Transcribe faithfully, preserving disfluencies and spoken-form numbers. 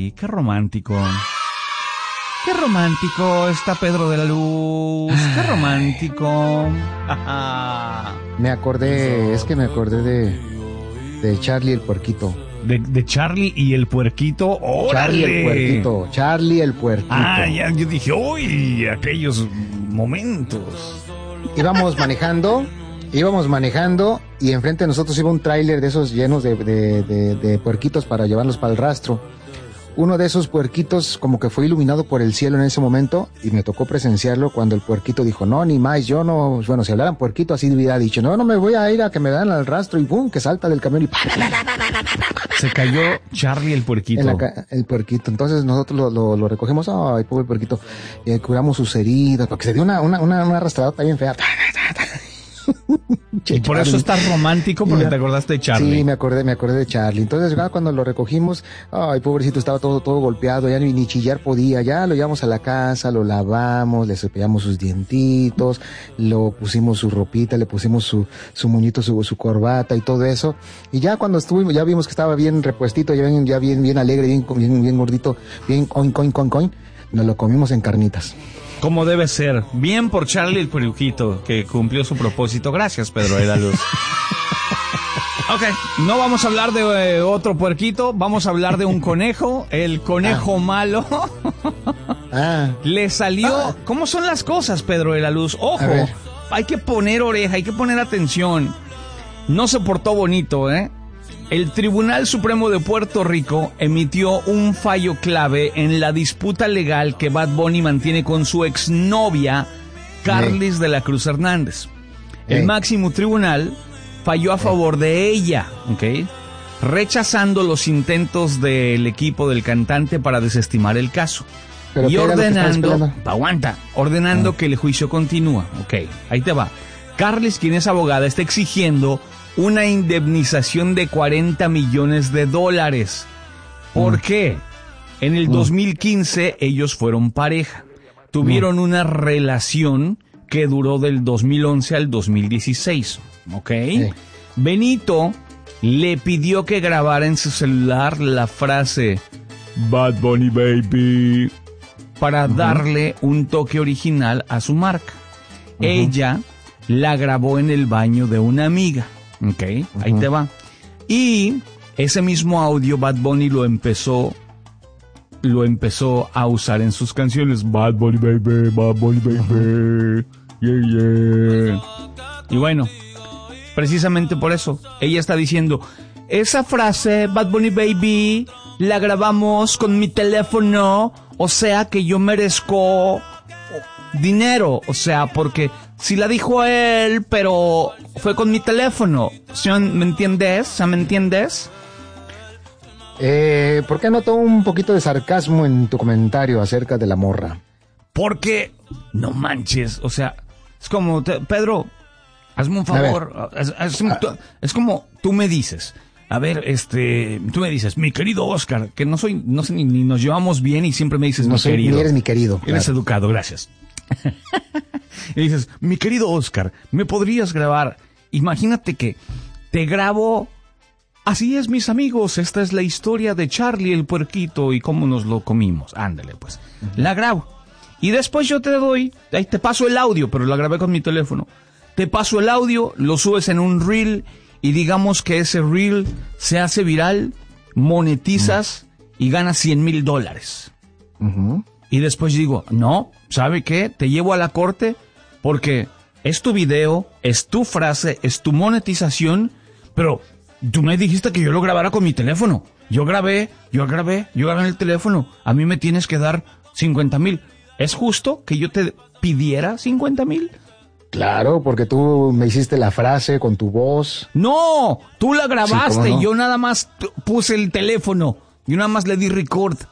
Charlie. Qué romántico. Qué romántico está Pedro de la Luz. Qué romántico. Me acordé, es que me acordé de, de Charlie el puerquito. De, de Charlie y el puerquito. ¡Órale! Charlie el puerquito. Charlie el puerquito. Ah, ya, yo dije, uy, aquellos momentos. Íbamos manejando, íbamos manejando y enfrente de nosotros iba un tráiler de esos llenos de, de, de, de puerquitos para llevarlos para el rastro. Uno de esos puerquitos como que fue iluminado por el cielo en ese momento y me tocó presenciarlo cuando el puerquito dijo, no, ni más, yo no, bueno, si hablaran puerquito así hubiera dicho, no, no me voy a ir a que me dan al rastro y pum, que salta del camión y se cayó Charlie el puerquito. En la ca- el puerquito, entonces nosotros lo, lo, lo recogemos, ay, pobre puerquito, y curamos sus heridas, porque se dio una, una, una, una arrastradota bien fea. Y por eso estás romántico, porque te acordaste de Charlie. Sí, me acordé, me acordé de Charlie. Entonces, ya cuando lo recogimos, ay, pobrecito, estaba todo, todo golpeado, ya ni, ni chillar podía, ya lo llevamos a la casa, lo lavamos, le cepillamos sus dientitos, lo pusimos su ropita, le pusimos su, su moñito, su, su corbata y todo eso. Y ya cuando estuvimos, ya vimos que estaba bien repuestito, ya bien, ya bien, bien alegre, bien, bien, bien gordito, bien coin, coin, coin, coin, nos lo comimos en carnitas. Como debe ser. Bien por Charlie el puerquito, que cumplió su propósito. Gracias, Pedro de la Luz. Ok, no vamos a hablar de eh, otro puerquito, vamos a hablar de un conejo. El conejo ah. malo. ah. Le salió... Ah. ¿Cómo son las cosas, Pedro de la Luz? Ojo, hay que poner oreja, hay que poner atención. No se portó bonito, ¿eh? El Tribunal Supremo de Puerto Rico emitió un fallo clave en la disputa legal que Bad Bunny mantiene con su exnovia, Carlis sí. de la Cruz Hernández. El sí. máximo tribunal falló a favor sí. de ella, ¿ok? Rechazando los intentos del equipo del cantante para desestimar el caso. Y ordenando, aguanta, ordenando ah. que el juicio continúa, ¿ok? Ahí te va. Carlis, quien es abogada, está exigiendo una indemnización de cuarenta millones de dólares. ¿Por mm. qué? En el mm. dos mil quince ellos fueron pareja. Tuvieron mm. una relación que duró del dos mil once al dos mil dieciséis. ¿Ok? Sí. Benito le pidió que grabara en su celular la frase Bad Bunny Baby para uh-huh. darle un toque original a su marca. Uh-huh. Ella la grabó en el baño de una amiga. Ok, uh-huh. ahí te va. Y ese mismo audio Bad Bunny lo empezó lo empezó a usar en sus canciones. Bad Bunny Baby, Bad Bunny Baby, yeah, yeah. Y bueno, precisamente por eso, ella está diciendo, esa frase, Bad Bunny Baby, la grabamos con mi teléfono, o sea que yo merezco dinero, o sea, porque si la dijo él, pero fue con mi teléfono. ¿Me entiendes? ¿Me entiendes? Eh, ¿por qué noto un poquito de sarcasmo en tu comentario acerca de la morra? Porque, no manches, o sea, es como, te, Pedro, hazme un favor, es, es, es, es como tú me dices, a ver, este, tú me dices, mi querido Oscar, que no soy, no sé, ni, ni nos llevamos bien y siempre me dices no mi soy, querido. Ni eres mi querido. Eres claro. educado, gracias. Y dices, mi querido Oscar, ¿me podrías grabar? Imagínate que te grabo, así es mis amigos, esta es la historia de Charlie el puerquito y cómo nos lo comimos. Ándale pues, uh-huh. la grabo. Y después yo te doy, ahí te paso el audio, pero la grabé con mi teléfono. Te paso el audio, lo subes en un reel y digamos que ese reel se hace viral, monetizas uh-huh. y ganas cien mil dólares. Uh-huh. Y después digo, no, ¿sabe qué? Te llevo a la corte porque es tu video, es tu frase, es tu monetización, pero tú me dijiste que yo lo grabara con mi teléfono. Yo grabé, yo grabé, yo grabé en el teléfono. A mí me tienes que dar cincuenta mil. ¿Es justo que yo te pidiera cincuenta mil? Claro, porque tú me hiciste la frase con tu voz. No, tú la grabaste, sí, ¿cómo no? Yo nada más t- puse el teléfono. Yo nada más le di record.